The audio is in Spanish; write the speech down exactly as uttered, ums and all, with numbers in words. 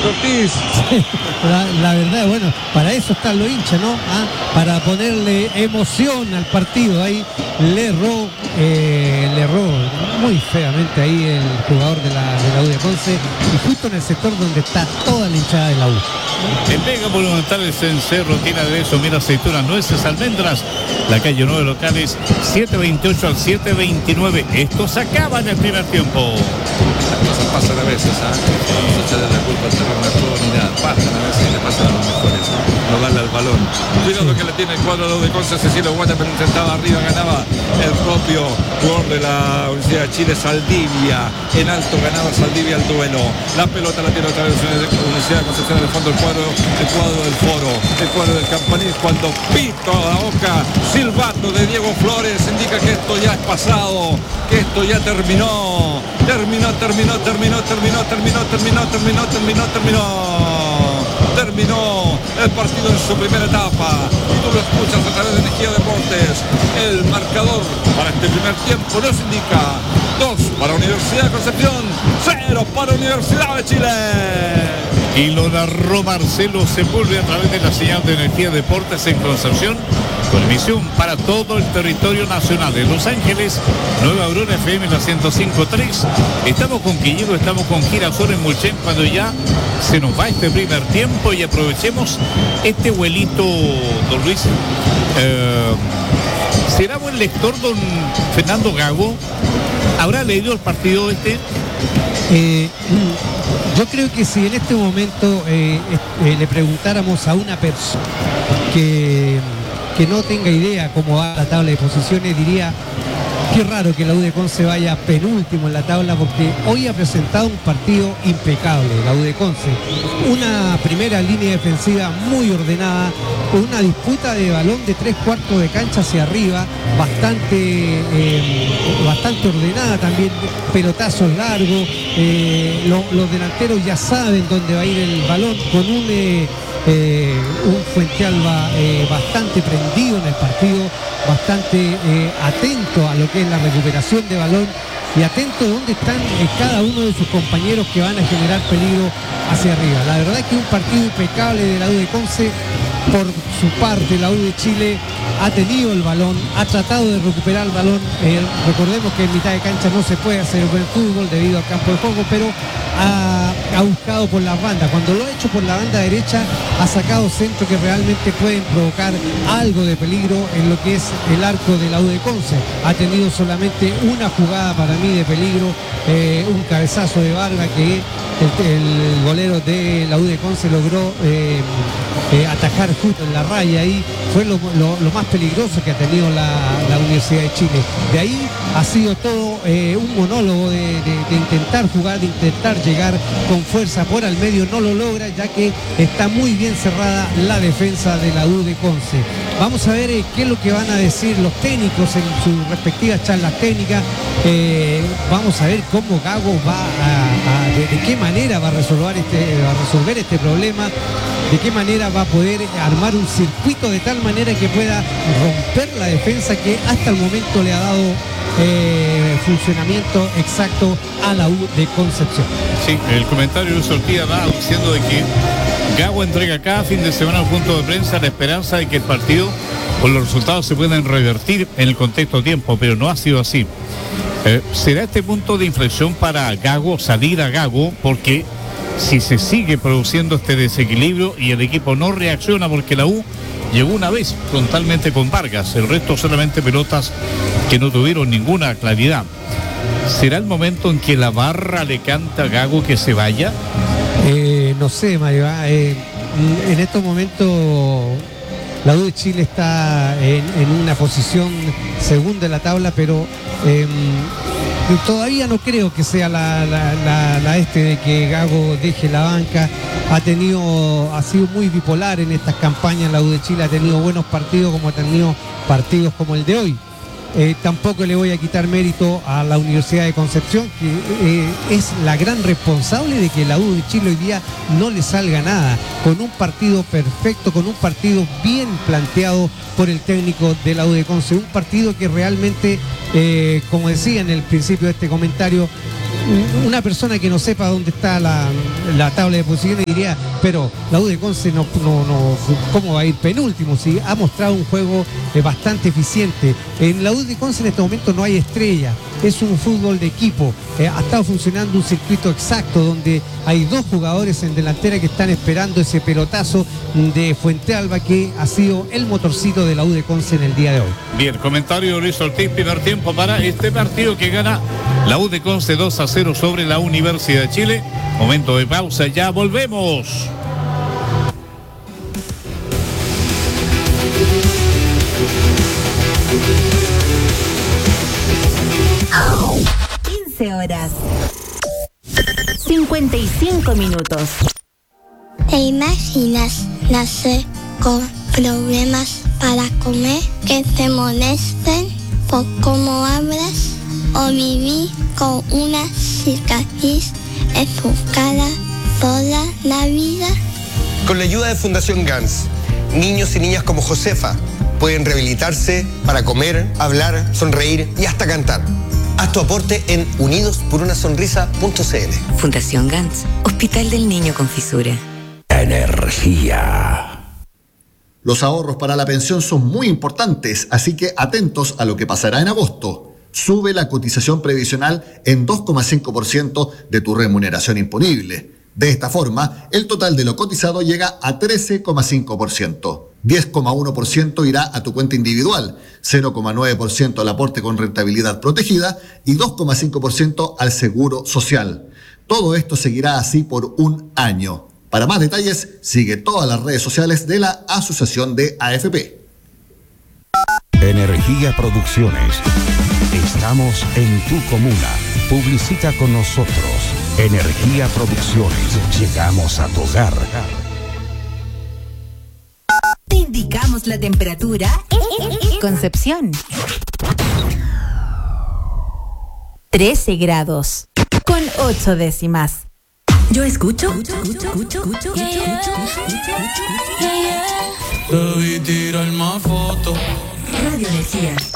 Ortiz. La, la verdad, bueno, para eso están los hinchas, ¿no? ¿Ah? Para ponerle emoción al partido. Ahí le erró, eh, le erró muy feamente ahí el jugador de la, de la U de Conce, y justo en el sector donde está toda la hinchada de la U. En Vega Monumentales en Cerro tiene aderezo, mira, aceitunas, nueces, almendras. La calle nueve locales, siete veintiocho al siete veintinueve. Esto se acaba en el primer tiempo. Las cosas pasan a veces, ¿ah? No se echarle la culpa al terreno de juego ni nada. Pasan a veces y le pasan a los mejores. No darle al balón. Cuidado que le tiene el cuadro de Conce, Cecilio Guaya, pero intentaba arriba, ganaba el propio jugador de la Universidad de Chile, Saldivia. En alto ganaba Saldivia el duelo. La pelota la tiene otra vez la Universidad de Concepción, en el fondo el cuadro, el cuadro del Foro, el cuadro del Campanil, cuando pito a la boca, silbato de Diego Flores, indica que esto ya es pasado, que esto ya terminó. Terminó, terminó, terminó, terminó, terminó, terminó, terminó, terminó, terminó. Terminó el partido en su primera etapa. Y tú lo escuchas a través de Energía Deportes. El marcador para este primer tiempo nos indica dos para Universidad de Concepción, cero para Universidad de Chile. Y lo narró Marcelo Sepúlveda a través de la señal de Energía Deportes en Concepción, con emisión para todo el territorio nacional. En Los Ángeles, Nueva Aurora F M, la ciento cinco punto tres. Estamos con Quillido, estamos con Girasol en Mulchen, cuando ya se nos va este primer tiempo, y aprovechemos este vuelito, don Luis. Eh, ¿Será buen lector don Fernando Gago? ¿Habrá leído el partido este? Eh, yo creo que si en este momento eh, eh, le preguntáramos a una persona que, que no tenga idea cómo va la tabla de posiciones, diría: qué raro que la U de Conce vaya penúltimo en la tabla, porque hoy ha presentado un partido impecable la U de Conce. Una primera línea defensiva muy ordenada, con una disputa de balón de tres cuartos de cancha hacia arriba, bastante, eh, bastante ordenada también, pelotazos largos, eh, lo, los delanteros ya saben dónde va a ir el balón, con un... Eh, Eh, un Fuentealba eh, bastante prendido en el partido, bastante eh, atento a lo que es la recuperación de balón y atento de dónde están eh, cada uno de sus compañeros que van a generar peligro hacia arriba. La verdad es que un partido impecable de la U de Conce. Por su parte, la U de Chile ha tenido el balón, ha tratado de recuperar el balón. Eh, recordemos que en mitad de cancha no se puede hacer buen fútbol debido al campo de juego, pero ha, ha buscado por las bandas. Cuando lo ha hecho por la banda derecha, ha sacado centros que realmente pueden provocar algo de peligro en lo que es el arco de la U de Conce. Ha tenido solamente una jugada para mí de peligro, eh, un cabezazo de Vargas que el, el golero de la U de Conce logró eh, eh, atajar justo en la raya. Ahí fue lo, lo, lo más peligroso que ha tenido la, la Universidad de Chile. De ahí ha sido todo eh, un monólogo de, de, de intentar jugar, de intentar llegar con fuerza por al medio. No lo logra, ya que está muy bien cerrada la defensa de la U de Conce. Vamos a ver eh, qué es lo que van a decir los técnicos en sus respectivas charlas técnicas. Eh, vamos a ver cómo Gago va a, a de, de qué manera va a resolver este, va a resolver este problema, de qué manera va a poder armar un circuito de tal manera que pueda romper la defensa que hasta el momento le ha dado eh, funcionamiento exacto a la U de Concepción. Sí, el comentario de Sortía va diciendo de que Gago entrega cada fin de semana un punto de prensa la esperanza de que el partido o los resultados se puedan revertir en el contexto de tiempo, pero no ha sido así. Eh, ¿Será este punto de inflexión para Gago, salir a Gago? Porque si se sigue produciendo este desequilibrio y el equipo no reacciona, porque la U llegó una vez frontalmente con Vargas, el resto solamente pelotas que no tuvieron ninguna claridad. ¿Será el momento en que la barra le canta a Gago que se vaya? Eh, no sé, Mario, eh, en estos momentos la U de Chile está en, en una posición segunda en la tabla, pero eh, todavía no creo que sea la, la, la, la este de que Gago deje la banca. Ha tenido, ha sido muy bipolar en estas campañas. La U de Chile ha tenido buenos partidos, como ha tenido partidos como el de hoy. Eh, tampoco le voy a quitar mérito a la Universidad de Concepción, que eh, es la gran responsable de que la U de Chile hoy día no le salga nada, con un partido perfecto, con un partido bien planteado por el técnico de la U de Conce, un partido que realmente, eh, como decía en el principio de este comentario, una persona que no sepa dónde está la, la tabla de posiciones diría, pero la U de Conce no, no, no, ¿cómo va a ir penúltimo? Si ha mostrado un juego eh, bastante eficiente. En la U de Conce en este momento no hay estrella, es un fútbol de equipo. Eh, ha estado funcionando un circuito exacto donde hay dos jugadores en delantera que están esperando ese pelotazo de Fuentealba, que ha sido el motorcito de la U de Conce en el día de hoy. Bien, comentario de Luis Ortiz, primer tiempo para este partido que gana la U de Conce dos a cero sobre la Universidad de Chile. Momento de pausa, ya volvemos. quince horas cincuenta y cinco minutos. ¿Te imaginas nacer con problemas para comer, que te molesten por cómo hablas, o vivir con una cicatriz en tu cara toda la vida? Con la ayuda de Fundación Gans, niños y niñas como Josefa pueden rehabilitarse para comer, hablar, sonreír y hasta cantar. Haz tu aporte en unidos por una sonrisa punto c l. Fundación Gans, Hospital del Niño con Fisura. Energía. Los ahorros para la pensión son muy importantes, así que atentos a lo que pasará en agosto. Sube la cotización previsional en dos coma cinco por ciento de tu remuneración imponible. De esta forma, el total de lo cotizado llega a trece coma cinco por ciento. diez coma uno por ciento irá a tu cuenta individual, cero coma nueve por ciento al aporte con rentabilidad protegida y dos coma cinco por ciento al seguro social. Todo esto seguirá así por un año. Para más detalles, sigue todas las redes sociales de la Asociación de A F P. Energía Producciones. Estamos en tu comuna. Publicita con nosotros. Energía Producciones. Llegamos a tu hogar. Te indicamos la temperatura en Concepción. trece grados con ocho décimas. Yo escucho. Debí tirar más fotos. Radio Energía.